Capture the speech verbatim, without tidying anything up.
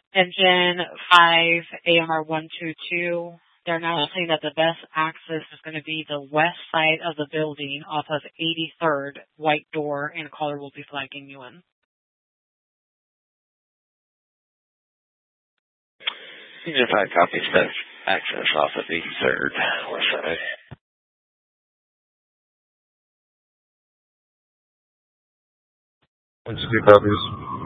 Engine five A M R one two two. They're now saying that the best access is going to be the west side of the building off of eighty-third, White Door, and a caller will be flagging you in. Engine five copies best access off of eighty-third, west side. Engine two copies.